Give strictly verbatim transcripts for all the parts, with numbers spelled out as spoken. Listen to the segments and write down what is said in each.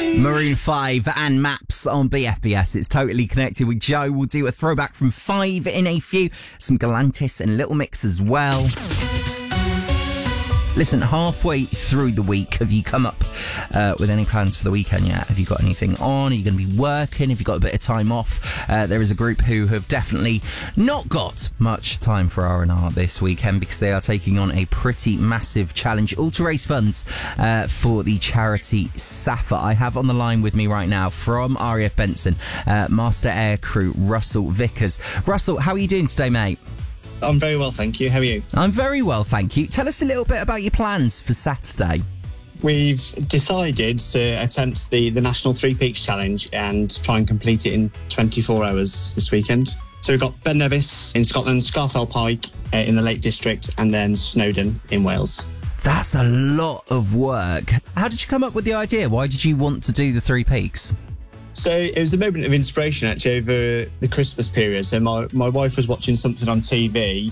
Maroon five and Maps on B F B S. It's Totally Connected with Joe. We'll do a throwback from five in a few. Some Galantis and Little Mix as well. Listen, halfway through the week, have you come up uh, with any plans for the weekend yet? Have you got anything on? Are you going to be working? Have you got a bit of time off? Uh, there is a group who have definitely not got much time for R and R this weekend because they are taking on a pretty massive challenge, all to raise funds uh, for the charity SAFA. I have on the line with me right now from R A F Benson, uh, Master Aircrew Russell Vickers. Russell, how are you doing today, mate? I'm very well, thank you. How are you? I'm very well, thank you. Tell us a little bit about your plans for Saturday. We've decided to attempt the, the National Three Peaks Challenge and try and complete it in twenty-four hours this weekend. So we've got Ben Nevis in Scotland, Scafell Pike uh, in the Lake District, and then Snowdon in Wales. That's a lot of work. How did you come up with the idea? Why did you want to do the Three Peaks? So it was a moment of inspiration actually over the Christmas period. So my, my wife was watching something on T V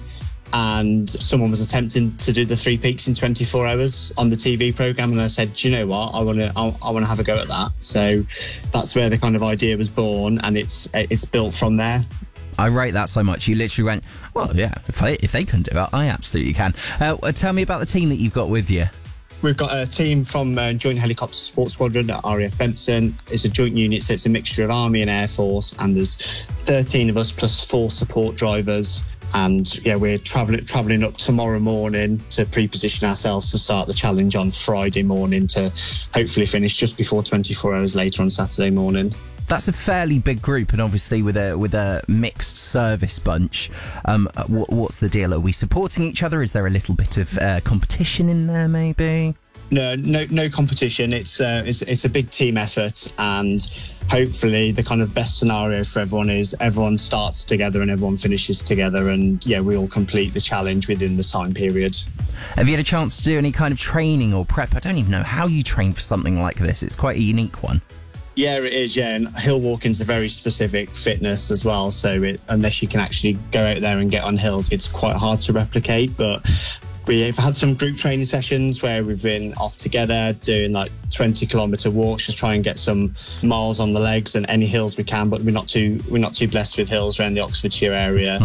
and someone was attempting to do the Three Peaks in twenty-four hours on the T V programme, and I said, do you know what, I want to I, I want to have a go at that. So that's where the kind of idea was born, and it's it's built from there. I rate that so much. You literally went, well, yeah, if, I, if they can do it, I absolutely can. Uh, tell me about the team that you've got with you. We've got a team from uh, Joint Helicopter Support Squadron at R A F Benson. It's a joint unit, so it's a mixture of Army and Air Force, and there's thirteen of us plus four support drivers. And yeah, we're travelling travelling up tomorrow morning to pre-position ourselves to start the challenge on Friday morning to hopefully finish just before twenty-four hours later on Saturday morning. That's a fairly big group, and obviously with a with a mixed service bunch. Um, what, what's the deal? Are we supporting each other? Is there a little bit of uh, competition in there, maybe? No, no, no competition. It's uh, it's it's a big team effort, and hopefully the kind of best scenario for everyone is everyone starts together and everyone finishes together, and yeah, we all complete the challenge within the time period. Have you had a chance to do any kind of training or prep? I don't even know how you train for something like this. It's quite a unique one. Yeah, it is, yeah, and hill walking's a very specific fitness as well, so it, unless you can actually go out there and get on hills, it's quite hard to replicate. But we've had some group training sessions where we've been off together doing like twenty kilometre walks, just try and get some miles on the legs and any hills we can, but we're not too we're not too blessed with hills around the Oxfordshire area.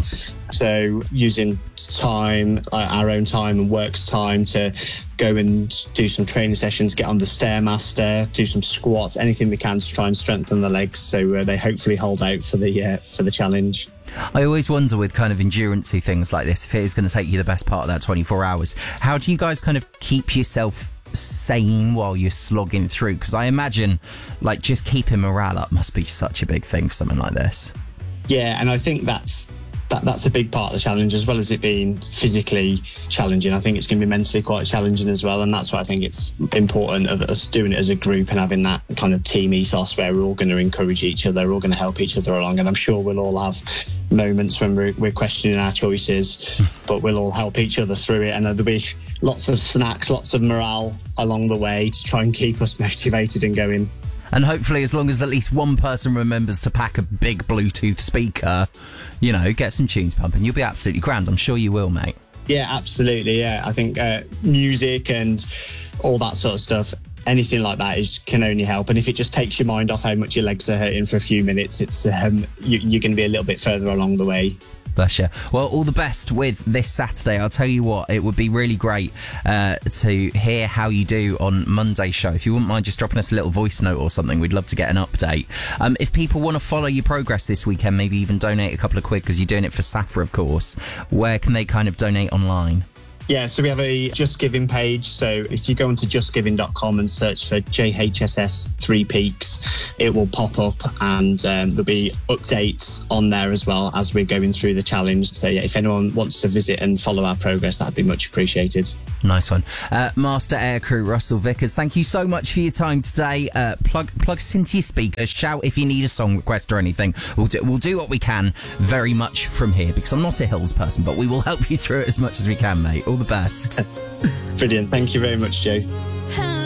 So using time, uh, our own time and work's time to go and do some training sessions, get on the Stairmaster, do some squats, anything we can to try and strengthen the legs so uh, they hopefully hold out for the uh, for the challenge. I always wonder with kind of endurance-y things like this, if it is going to take you the best part of that twenty-four hours, how do you guys kind of keep yourself sane while you're slogging through? Because I imagine like just keeping morale up must be such a big thing for something like this. Yeah, and I think that's That, that's a big part of the challenge, as well as it being physically challenging. I think it's going to be mentally quite challenging as well, and that's why I think it's important of us doing it as a group and having that kind of team ethos where we're all going to encourage each other, we're all going to help each other along, and I'm sure we'll all have moments when we're, we're questioning our choices, but we'll all help each other through it, and there'll be lots of snacks, lots of morale along the way to try and keep us motivated and going. And hopefully, as long as at least one person remembers to pack a big Bluetooth speaker, you know, get some tunes pumping, you'll be absolutely grand. I'm sure you will, mate. Yeah, absolutely. Yeah, I think uh, music and all that sort of stuff, anything like that is can only help. And if it just takes your mind off how much your legs are hurting for a few minutes, it's um, you, you're going to be a little bit further along the way. Bless you. Well, all the best with this Saturday. I'll tell you what, it would be really great uh, to hear how you do on Monday's show. If you wouldn't mind just dropping us a little voice note or something, we'd love to get an update. Um, if people want to follow your progress this weekend, maybe even donate a couple of quid because you're doing it for SAFA, of course, where can they kind of donate online? Yeah, so we have a Just Giving page. So if you go onto just giving dot com and search for J H S S Three Peaks, it will pop up, and um, there'll be updates on there as well as we're going through the challenge. So yeah, if anyone wants to visit and follow our progress, that'd be much appreciated. Nice one. Uh, Master Aircrew Russell Vickers, thank you so much for your time today. Uh, plug plug us into your speakers. Shout if you need a song request or anything. We'll do, we'll do what we can very much from here, because I'm not a hills person, but we will help you through it as much as we can, mate. All the best. Brilliant. Thank you very much, Joe.